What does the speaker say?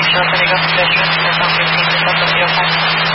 Shell Finnegan Pedestrian, Aircraft 15 to South of 05.